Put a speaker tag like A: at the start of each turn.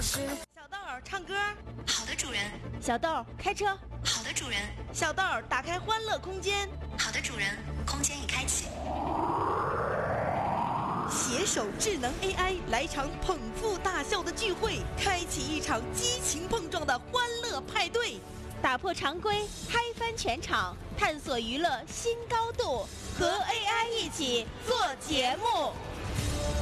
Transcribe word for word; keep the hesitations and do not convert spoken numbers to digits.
A: 小豆儿唱歌，
B: 好的，主人。
C: 小豆儿开车，
B: 好的，主人。
A: 小豆儿打开欢乐空间，
B: 好的，主人。空间已开启。
A: 携手智能 A I 来场捧腹大笑的聚会，开启一场激情碰撞的欢乐派对，
C: 打破常规，嗨翻全场，探索娱乐新高度，和 A I 一起做节目。